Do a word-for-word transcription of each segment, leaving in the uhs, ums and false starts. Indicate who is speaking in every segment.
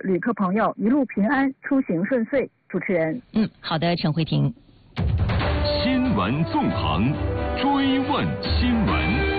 Speaker 1: 旅客朋友一路平安，出行顺遂。主持人，
Speaker 2: 嗯，好的，陈慧婷。
Speaker 3: 新闻纵横，追问新闻。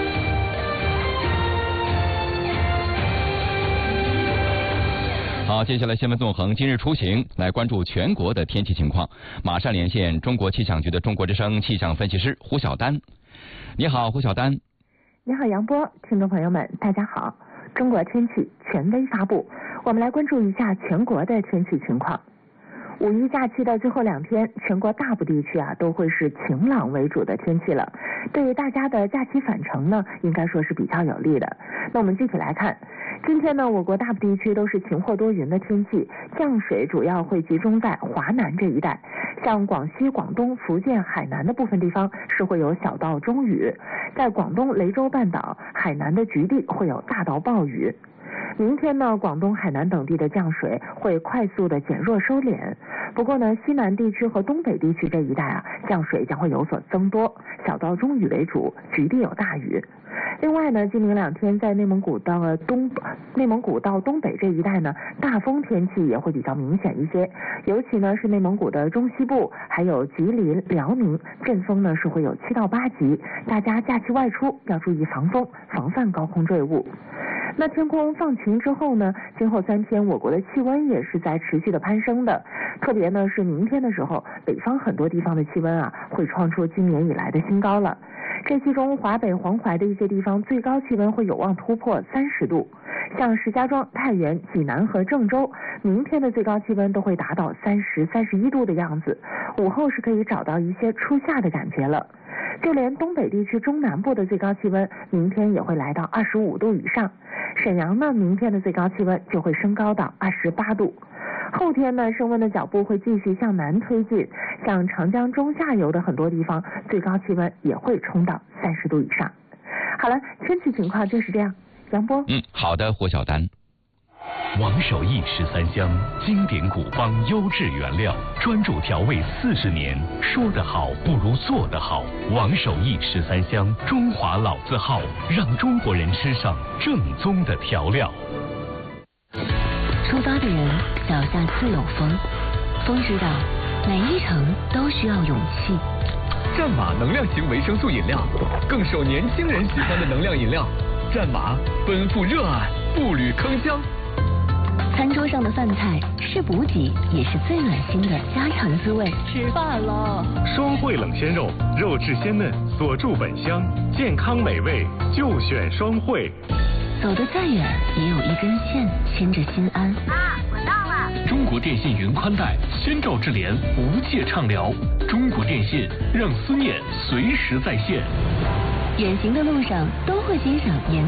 Speaker 3: 好，接下来新闻纵横，今日出行来关注全国的天气情况。马上连线中国气象局的中国之声气象分析师胡晓丹。你好，胡晓丹。
Speaker 4: 你好，杨波，听众朋友们，大家好。中国天气权威发布，我们来关注一下全国的天气情况。五一假期的最后两天，全国大部地区啊都会是晴朗为主的天气了，对于大家的假期返程呢，应该说是比较有利的。那我们具体来看，今天呢，我国大部地区都是晴或多云的天气，降水主要会集中在华南这一带，像广西、广东、福建、海南的部分地方是会有小到中雨，在广东雷州半岛、海南的局地会有大到暴雨。明天呢，广东、海南等地的降水会快速的减弱收敛，不过呢，西南地区和东北地区这一带啊，降水将会有所增多，小到中雨为主，局地有大雨。另外呢，今明两天在内蒙古到东内蒙古到东北这一带呢，大风天气也会比较明显一些，尤其呢是内蒙古的中西部，还有吉林、辽宁，阵风呢是会有七到八级，大家假期外出要注意防风，防范高空坠物。那天空放晴之后呢，今后三天我国的气温也是在持续的攀升的，特别呢是明天的时候，北方很多地方的气温啊会创出今年以来的新高了。这其中华北、黄淮的一些地方最高气温会有望突破三十度，像石家庄、太原、济南和郑州，明天的最高气温都会达到三十、三十一度的样子，午后是可以找到一些初夏的感觉了。就连东北地区中南部的最高气温，明天也会来到二十五度以上。沈阳呢，明天的最高气温就会升高到二十八度。后天呢，升温的脚步会继续向南推进，像长江中下游的很多地方，最高气温也会冲到三十度以上。好了，天气情况就是这样。杨波，
Speaker 3: 嗯，好的，胡晓丹。
Speaker 5: 王守义十三香，经典古方，优质原料，专注调味四十年。说得好不如做得好。王守义十三香，中华老字号，让中国人吃上正宗的调料。
Speaker 6: 出发的人脚下自有风，风知道每一程都需要勇气。
Speaker 7: 战马能量型维生素饮料，更受年轻人喜欢的能量饮料。战马奔赴热爱，步履铿锵。
Speaker 6: 餐桌上的饭菜是补给，也是最暖心的家常滋味。
Speaker 8: 吃饭了！
Speaker 5: 双汇冷鲜肉，肉质鲜嫩，锁住本香，健康美味就选双汇。
Speaker 6: 走得再远，也有一根线牵着心安。
Speaker 8: 妈，我到了。
Speaker 5: 中国电信云宽带，先兆智联，无界畅聊。中国电信让思念随时在线。
Speaker 6: 远行的路上都会欣赏颜